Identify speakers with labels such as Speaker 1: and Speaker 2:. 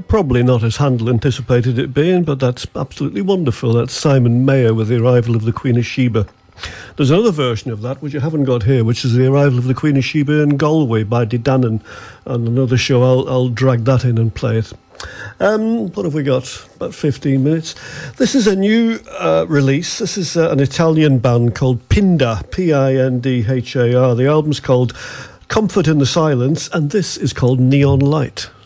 Speaker 1: Probably not as Handel anticipated it being, but that's absolutely wonderful. That's Simon Mayer with The Arrival of the Queen of Sheba. There's another version of that, which you haven't got here, which is The Arrival of the Queen of Sheba in Galway by Didanan. On another show, I'll drag that in and play it. What have we got? About 15 minutes. This is a new release. This is an Italian band called Pindhar, Pindhar. The album's called Comfort in the Silence, and this is called Neon Light.